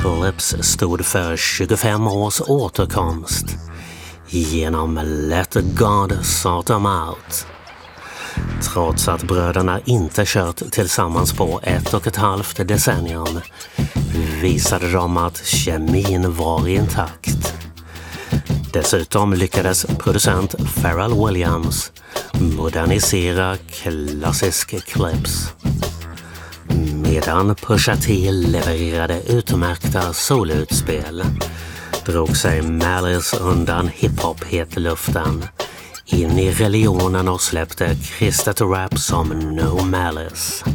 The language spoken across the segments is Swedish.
Clips stod för 25 års återkomst genom Let God Sort Them Out. Trots att bröderna inte kört tillsammans på 1,5 decennium visade de att kemin var intakt. Dessutom lyckades producent Pharrell Williams modernisera klassisk Clips. Medan Pusha T levererade utmärkta solutspel drog sig Malice undan hiphop-hetluften in i religionen och släppte kristet rap som No Malice.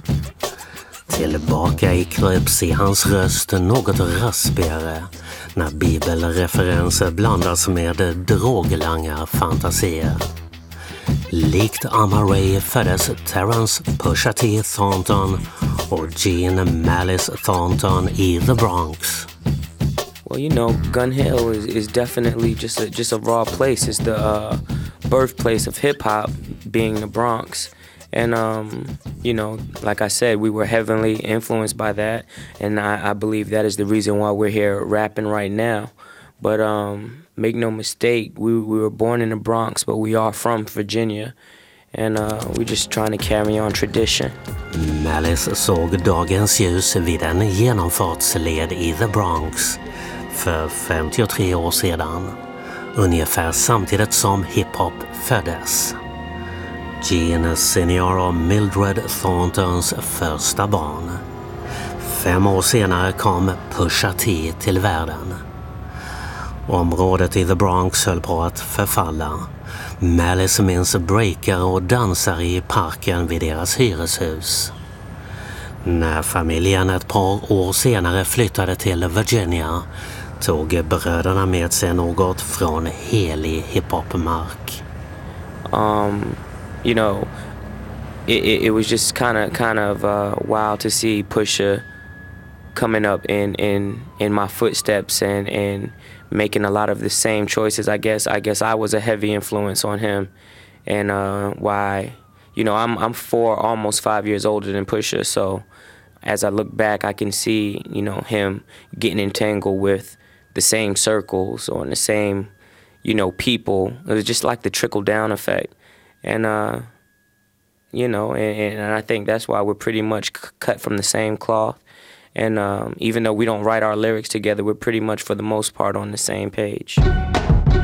Tillbaka i Clips i hans röst något raspigare när bibelreferenser blandas med droglanga fantasier. Likt Amaray föddes Terrence Pusha T Thornton och Gene Malice Thornton i The Bronx. Well, you know, Gun Hill is definitely just a raw place. It's the birthplace of hip-hop, being the Bronx. And, you know, like I said, we were heavily influenced by that. And I believe that is the reason why we're here rapping right now. But make no mistake, we were born in the Bronx, but we are from Virginia. And we're just trying to carry on tradition. Malice såg dagens ljus vid en genomfartsled i The Bronx för 53 år sedan, ungefär samtidigt som hiphop föddes. Gene Senior och Mildred Thorntons första barn. 5 år senare kom Pusha T till världen. Området i The Bronx höll på att förfalla. Malice minns breakare och dansare i parken vid deras hyreshus. När familjen ett par år senare flyttade till Virginia tog bröderna med sig något från helig hiphopmark. You know, it was just kind of wild to see Pusha coming up in my footsteps and making a lot of the same choices. I guess I was a heavy influence on him, and why, you know, I'm 4, almost 5 years older than Pusha. So as I look back, I can see, you know, him getting entangled with the same circles or the same, you know, people. It was just like the trickle down effect. And, you know, and I think that's why we're pretty much cut from the same cloth. And even though we don't write our lyrics together, we're pretty much, for the most part, on the same page.